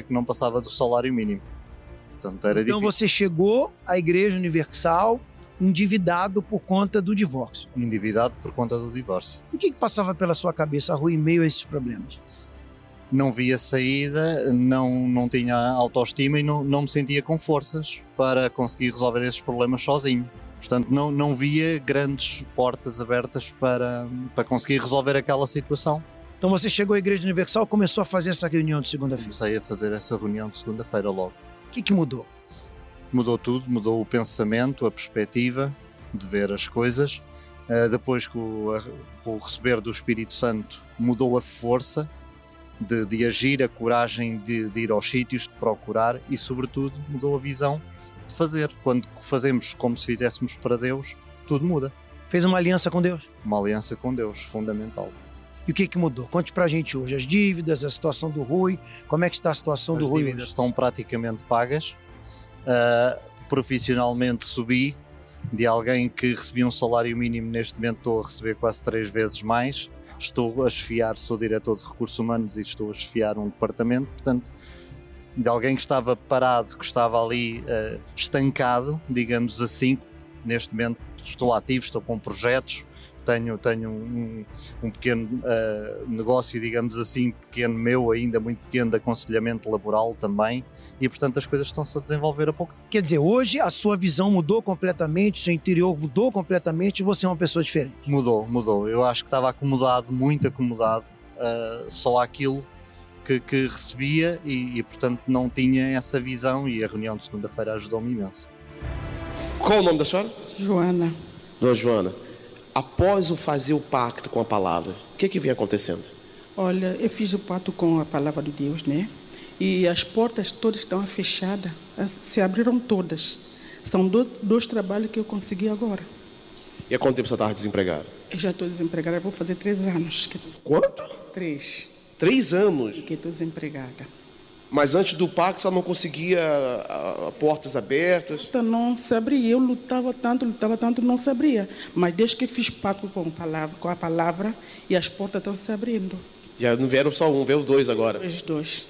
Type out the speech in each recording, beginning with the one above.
que não passava do salário mínimo. Portanto, era então difícil. você chegou à Igreja Universal endividado por conta do divórcio. Endividado por conta do divórcio. O que passava pela sua cabeça, Rui, em meio a esses problemas? Não via saída, não tinha autoestima e não me sentia com forças para conseguir resolver esses problemas sozinho. Portanto, não via grandes portas abertas para conseguir resolver aquela situação. Então você chegou à Igreja Universal e começou a fazer essa reunião de segunda-feira. Comecei a fazer essa reunião de segunda-feira logo. O que mudou? Mudou tudo, mudou o pensamento, a perspectiva de ver as coisas. Depois, com o receber do Espírito Santo, mudou a força de agir, a coragem de ir aos sítios, de procurar e, sobretudo, mudou a visão de fazer. Quando fazemos como se fizéssemos para Deus, tudo muda. Fez uma aliança com Deus? Uma aliança com Deus, fundamental. E o que mudou? Conte pra gente hoje. As dívidas, a situação do Rui. Como é que está a situação do Rui? As dívidas estão praticamente pagas. Profissionalmente subi. De alguém que recebia um salário mínimo, neste momento estou a receber quase 3 vezes mais. Estou a chefiar, sou diretor de recursos humanos e estou a chefiar um departamento. Portanto, de alguém que estava parado, que estava ali estancado, digamos assim, neste momento estou ativo, estou com projetos, tenho um pequeno negócio, digamos assim, pequeno meu ainda, muito pequeno, de aconselhamento laboral também, e portanto as coisas estão-se a desenvolver a pouco. Quer dizer, hoje a sua visão mudou completamente, o seu interior mudou completamente e você é uma pessoa diferente. Mudou. Eu acho que estava acomodado, muito acomodado, só àquilo que recebia e portanto não tinha essa visão, e a reunião de segunda-feira ajudou-me imenso. Qual o nome da senhora? Joana. Dona Joana, após fazer o pacto com a palavra, o que vem acontecendo? Olha, eu fiz o pacto com a palavra de Deus, né? E as portas todas estão fechadas, se abriram todas. São dois trabalhos que eu consegui agora. E há quanto tempo você estava desempregada? Eu já estou desempregada, eu vou fazer 3 anos. Quanto? 3. 3 anos? Que estou desempregada. Mas antes do pacto você não conseguia portas abertas? Então não se abria, eu lutava tanto, não se abria. Mas desde que fiz pacto com a palavra e as portas estão se abrindo. Já não vieram só um, veio 2 agora. Os 2.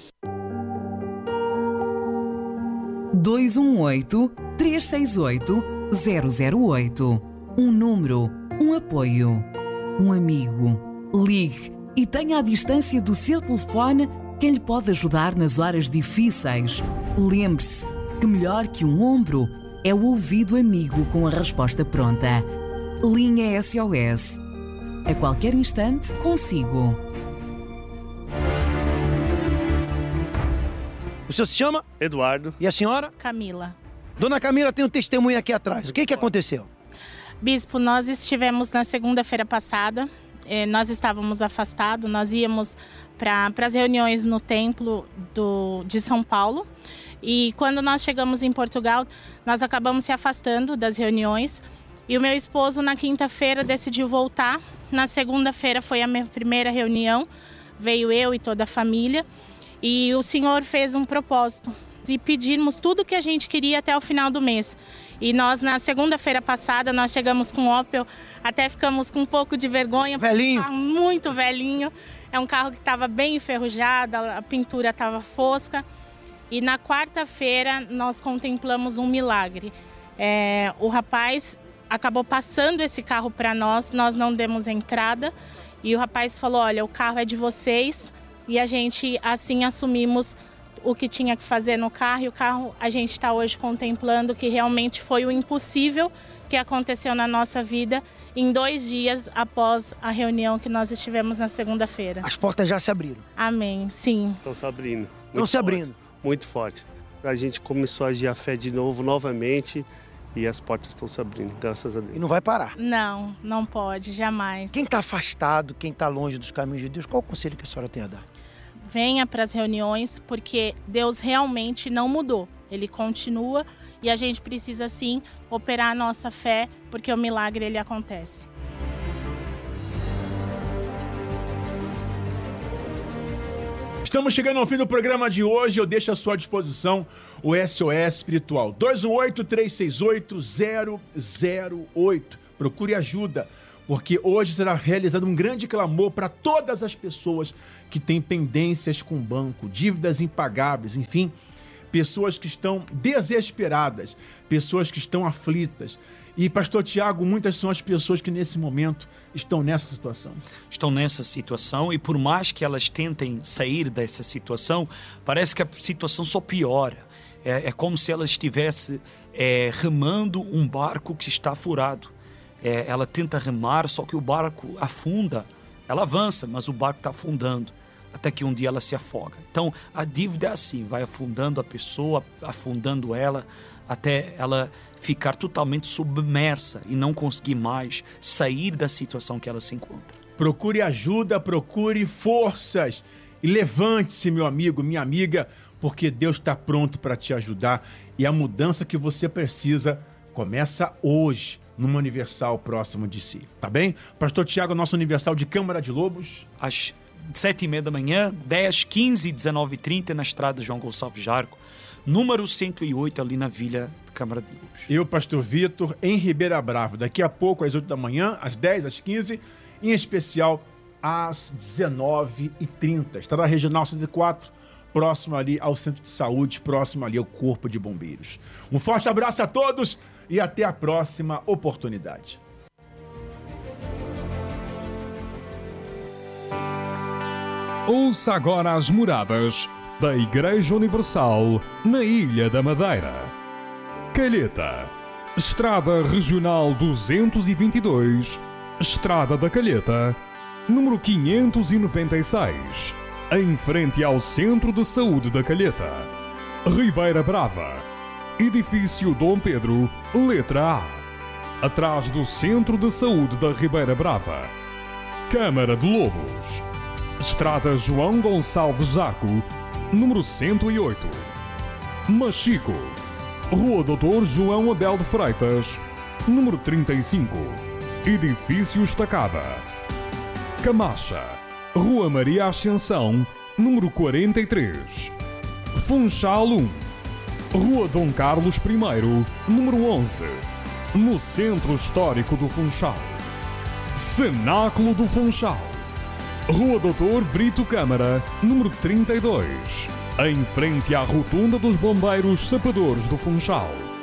218-368-008. Um número, um apoio, um amigo. Ligue e tenha à distância do seu telefone quem lhe pode ajudar nas horas difíceis. Lembre-se que melhor que um ombro é o ouvido amigo com a resposta pronta. Linha SOS. A qualquer instante, consigo. O senhor se chama? Eduardo. E a senhora? Camila. Dona Camila tem um testemunho aqui atrás. O que aconteceu? Bispo, nós estivemos na segunda-feira passada. Nós estávamos afastados, nós íamos para as reuniões no templo de São Paulo. E quando nós chegamos em Portugal, nós acabamos se afastando das reuniões. E o meu esposo, na quinta-feira, decidiu voltar. Na segunda-feira foi a minha primeira reunião. Veio eu e toda a família. E o Senhor fez um propósito de pedirmos tudo que a gente queria até o final do mês. E nós, na segunda-feira passada, nós chegamos com o Opel, até ficamos com um pouco de vergonha. Velhinho? Um carro muito velhinho. É um carro que estava bem enferrujado, a pintura estava fosca. E na quarta-feira nós contemplamos um milagre. O rapaz acabou passando esse carro para nós não demos entrada. E o rapaz falou, olha, o carro é de vocês. E a gente assim assumimos o que tinha que fazer no carro. E o carro a gente está hoje contemplando que realmente foi o impossível que aconteceu na nossa vida em 2 dias após a reunião que nós estivemos na segunda-feira. As portas já se abriram. Amém, sim. Estão se abrindo. Estão se abrindo. Muito forte. A gente começou a agir a fé de novo, novamente, e as portas estão se abrindo, graças a Deus. E não vai parar. Não, não pode, jamais. Quem está afastado, quem está longe dos caminhos de Deus, qual o conselho que a senhora tem a dar? Venha para as reuniões, porque Deus realmente não mudou. Ele continua e a gente precisa, sim, operar a nossa fé, porque o milagre, ele acontece. Estamos chegando ao fim do programa de hoje. Eu deixo à sua disposição o SOS Espiritual. 218-368-008. Procure ajuda, porque hoje será realizado um grande clamor para todas as pessoas que têm pendências com o banco, dívidas impagáveis, enfim, pessoas que estão desesperadas, pessoas que estão aflitas. E, pastor Tiago, muitas são as pessoas que nesse momento estão nessa situação. Estão nessa situação e por mais que elas tentem sair dessa situação, parece que a situação só piora. É como se ela estivesse remando um barco que está furado. Ela tenta remar, só que o barco afunda. Ela avança, mas o barco está afundando. Até que um dia ela se afoga. Então, a dívida é assim, vai afundando a pessoa, afundando ela, até ela ficar totalmente submersa e não conseguir mais sair da situação que ela se encontra. Procure ajuda, procure forças e levante-se, meu amigo, minha amiga, porque Deus está pronto para te ajudar e a mudança que você precisa começa hoje, numa Universal próximo de si, tá bem? Pastor Tiago, nosso Universal de Câmara de Lobos. Às 7h30 da manhã, 10, 15 e 19h30 na estrada João Gonçalves Jarco, número 108 ali na Vila de Câmara de Lobos. Eu, pastor Vitor, em Ribeira Brava, daqui a pouco às 8 da manhã, às 10, às 15, em especial às 19h30. Estará Regional 104, próximo ali ao Centro de Saúde, próximo ali ao Corpo de Bombeiros. Um forte abraço a todos e até a próxima oportunidade. Ouça agora as moradas da Igreja Universal na Ilha da Madeira. Calheta, Estrada Regional 222, Estrada da Calheta, número 596, em frente ao Centro de Saúde da Calheta. Ribeira Brava, Edifício Dom Pedro, letra A, atrás do Centro de Saúde da Ribeira Brava. Câmara de Lobos, Estrada João Gonçalves Zaco, número 108. Machico, Rua Doutor João Abel de Freitas, número 35. Edifício Estacada. Camacha, Rua Maria Ascensão, número 43. Funchal 1, Rua Dom Carlos I, número 11, no Centro Histórico do Funchal. Cenáculo do Funchal, Rua Doutor Brito Câmara, número 32, em frente à Rotunda dos Bombeiros Sapadores do Funchal.